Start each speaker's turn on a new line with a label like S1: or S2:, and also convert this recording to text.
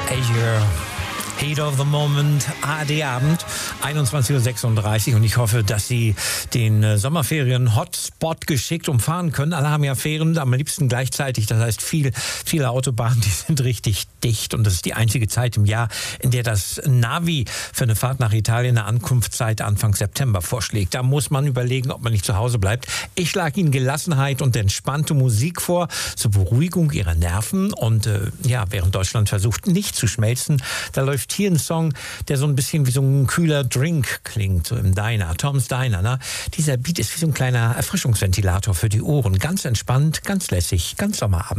S1: Asia. Heat of the Moment, ARD-Abend, 21:36 Uhr. Und ich hoffe, dass Sie den Sommerferien-Hotspot geschickt umfahren können. Alle haben ja Ferien, am liebsten gleichzeitig. Das heißt, viele Autobahnen, die sind richtig dicht. Und das ist die einzige Zeit im Jahr, in der das Navi für eine Fahrt nach Italien eine Ankunftszeit Anfang September vorschlägt. Da muss man überlegen, ob man nicht zu Hause bleibt. Ich schlage Ihnen Gelassenheit und entspannte Musik vor, zur Beruhigung Ihrer Nerven. Und während Deutschland versucht, nicht zu schmelzen, da läuft hier ein Song, der so ein bisschen wie so ein kühler Drink klingt, so im Diner, Tom's Diner. Ne? Dieser Beat ist wie so ein kleiner Erfrischungsventilator für die Ohren. Ganz entspannt, ganz lässig, ganz Sommerabend.